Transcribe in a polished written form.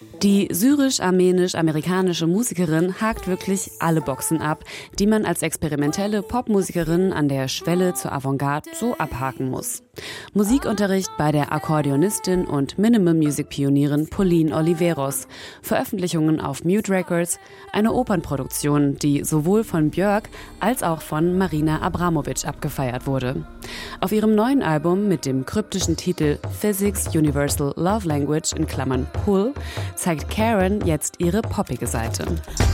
Die syrisch-armenisch-amerikanische Musikerin hakt wirklich alle Boxen ab, die man als experimentelle Popmusikerin an der Schwelle zur Avantgarde so abhaken muss. Musikunterricht bei der Akkordeonistin und Minimal-Music-Pionierin Pauline Oliveros, Veröffentlichungen auf Mute Records, eine Opernproduktion, die sowohl von Björk als auch von Marina Abramovic abgefeiert wurde. Auf ihrem neuen Album mit dem kryptischen Titel Physics Universal Love Language (PUL) zeigt Karen jetzt ihre poppige Seite.